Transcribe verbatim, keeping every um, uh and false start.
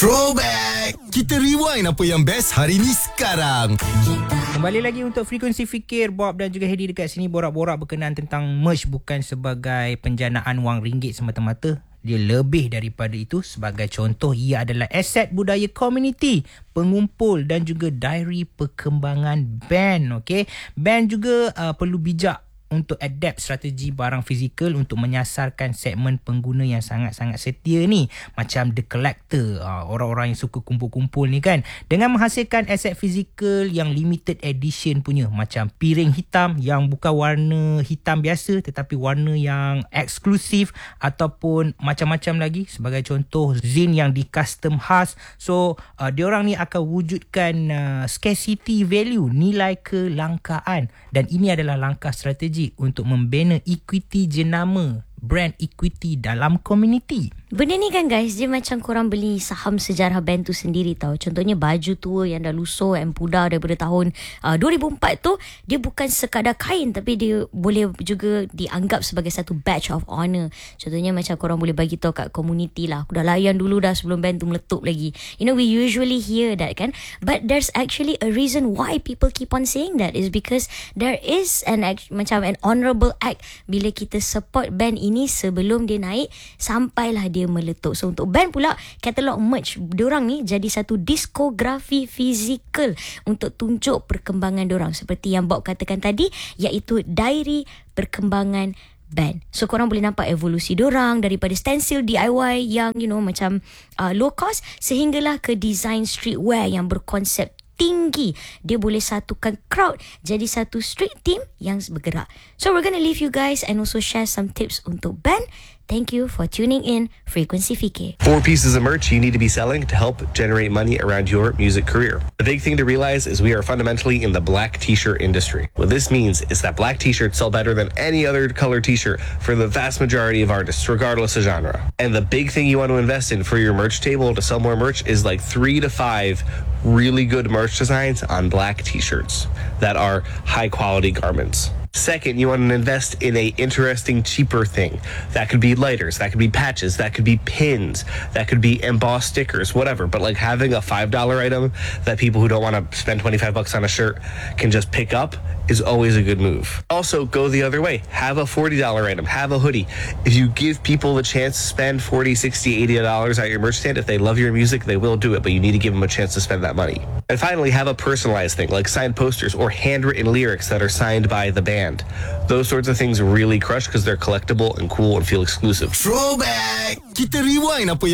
Throwback! Kita rewind apa yang best hari ni sekarang. Kembali lagi untuk Frekuensi Fikir. Bob dan juga Hedi dekat sini borak-borak berkenaan tentang merch bukan sebagai penjanaan wang ringgit semata-mata. Dia lebih daripada itu. Sebagai contoh, ia adalah aset budaya komuniti, pengumpul dan juga diary perkembangan band. Okay? Band juga uh, perlu bijak untuk adapt strategi barang fizikal untuk menyasarkan segmen pengguna yang sangat-sangat setia ni. Macam The Collector, orang-orang yang suka kumpul-kumpul ni kan. Dengan menghasilkan aset fizikal yang limited edition punya. Macam piring hitam yang bukan warna hitam biasa tetapi warna yang eksklusif. Ataupun macam-macam lagi. Sebagai contoh, zin yang di custom khas. So, uh, diorang ni akan wujudkan uh, scarcity value, nilai kelangkaan. Dan ini adalah langkah strategi untuk membina equity jenama, brand equity dalam komuniti. Benda ni kan guys, dia macam korang beli saham sejarah band tu sendiri tau. Contohnya baju tua yang dah lusuh and pudar daripada tahun uh, dua ribu empat tu, dia bukan sekadar kain tapi dia boleh juga dianggap sebagai satu badge of honor. Contohnya macam korang boleh bagi tahu kat komuniti lah, aku dah layan dulu dah sebelum band tu meletup lagi. You know, we usually hear that kan. But there's actually a reason why people keep on saying that is because there is an act, macam an honourable act bila kita support band ini sebelum dia naik sampailah dia meletup. So untuk band pula, katalog merch diorang ni jadi satu diskografi fizikal untuk tunjuk perkembangan diorang seperti yang Bob katakan tadi, iaitu diary perkembangan band. So korang boleh nampak evolusi diorang daripada stencil D I Y yang you know macam uh, low cost sehinggalah ke design streetwear yang berkonsep tinggi. Dia boleh satukan crowd jadi satu street team yang bergerak. So we're gonna leave you guys and also share some tips untuk band. Thank you for tuning in Frekuensi Fikir. Four pieces of merch you need to be selling to help generate money around your music career. The big thing to realize is we are fundamentally in the black t-shirt industry. What this means is that black t-shirts sell better than any other color t-shirt for the vast majority of artists, regardless of genre. And the big thing you want to invest in for your merch table to sell more merch is like three to five really good merch designs on black t-shirts that are high quality garments. Second, you want to invest in a interesting, cheaper thing. That could be lighters, that could be patches, that could be pins, that could be embossed stickers, whatever. But like having a five dollar item that people who don't want to spend twenty-five bucks on a shirt can just pick up is always a good move. Also, go the other way. Have a forty dollar item, have a hoodie. If you give people the chance to spend forty, sixty, eighty dollars at your merch stand, if they love your music, they will do it, but you need to give them a chance to spend that money. And finally, have a personalized thing like signed posters or handwritten lyrics that are signed by the band. Those sorts of things really crush because they're collectible and cool and feel exclusive. Throwback! Kita rewind apa yang